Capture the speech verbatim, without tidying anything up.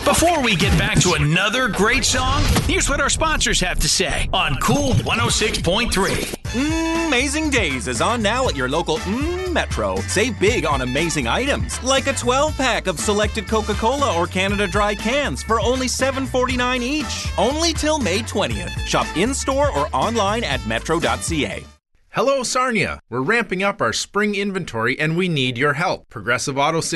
Before we get back to another great song, here's what our sponsors have to say on Cool one oh six point three. Mm, Amazing Days is on now at your local mm, Metro. Save big on amazing items, like a twelve-pack of selected Coca-Cola or Canada Dry cans for only seven forty-nine each. Only till May twentieth. Shop in-store or online at metro dot c a. Hello, Sarnia. We're ramping up our spring inventory and we need your help. Progressive Auto Sales